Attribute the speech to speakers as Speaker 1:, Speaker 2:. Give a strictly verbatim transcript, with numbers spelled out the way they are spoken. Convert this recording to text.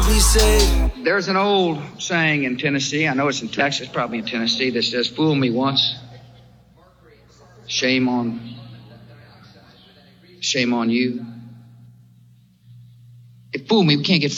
Speaker 1: be saved.
Speaker 2: There's an old saying in Tennessee, I know it's in Texas, probably in Tennessee, that says, fool me once, shame on, shame on you. If fool me, we can't get